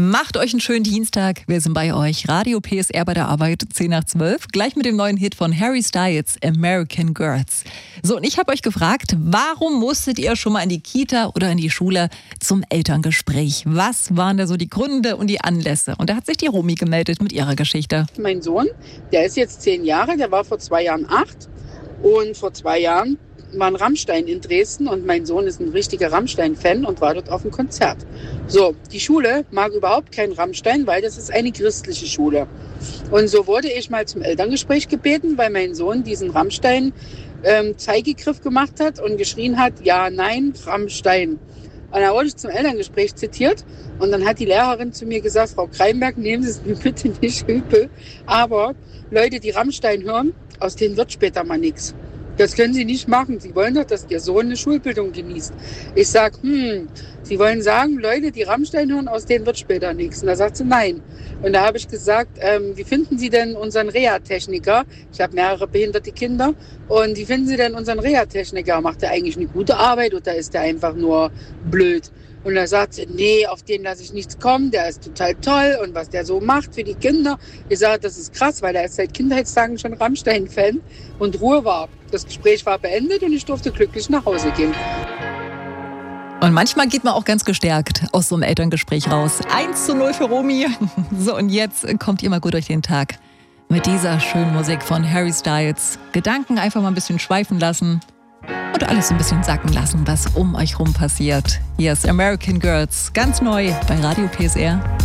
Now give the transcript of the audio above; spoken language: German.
Macht euch einen schönen Dienstag. Wir sind bei euch. Radio PSR bei der Arbeit, 10 nach 12. Gleich mit dem neuen Hit von Harry Styles, American Girls. So, und ich habe euch gefragt, warum musstet ihr schon mal in die Kita oder in die Schule zum Elterngespräch? Was waren da so die Gründe und die Anlässe? Und da hat sich die Romy gemeldet mit ihrer Geschichte. Mein Sohn, der ist jetzt 10 Jahre, der war vor 2 Jahren 8. Und vor 2 Jahren war ein Rammstein in Dresden und mein Sohn ist ein richtiger Rammstein-Fan und war dort auf dem Konzert. So, die Schule mag überhaupt keinen Rammstein, weil das ist eine christliche Schule. Und so wurde ich mal zum Elterngespräch gebeten, weil mein Sohn diesen Rammstein-Zeigegriff gemacht hat und geschrien hat, ja, nein, Rammstein. Und da wurde ich zum Elterngespräch zitiert und dann hat die Lehrerin zu mir gesagt, Frau Kreinberg, nehmen Sie es mir bitte nicht übel, aber Leute, die Rammstein hören, aus denen wird später mal nichts. Das können Sie nicht machen. Sie wollen doch, dass Ihr Sohn eine Schulbildung genießt. Ich sage, Sie wollen sagen, Leute, die Rammstein hören, aus denen wird später nichts. Und da sagt sie, nein. Und da habe ich gesagt, wie finden Sie denn unseren Reha-Techniker? Ich habe mehrere behinderte Kinder. Und wie finden Sie denn unseren Reha-Techniker? Macht er eigentlich eine gute Arbeit oder ist er einfach nur blöd? Und da sagt sie, nee, auf den lasse ich nichts kommen, der ist total toll und was der so macht für die Kinder. Ich sage, das ist krass, weil er ist seit Kindheitstagen schon Rammstein-Fan und Ruhe war. Das Gespräch war beendet und ich durfte glücklich nach Hause gehen. Und manchmal geht man auch ganz gestärkt aus so einem Elterngespräch raus. 1:0 für Romy. So, und jetzt kommt ihr mal gut durch den Tag mit dieser schönen Musik von Harry Styles. Gedanken einfach mal ein bisschen schweifen lassen. Und alles ein bisschen sacken lassen, was um euch rum passiert. Hier ist American Girls, ganz neu bei Radio PSR.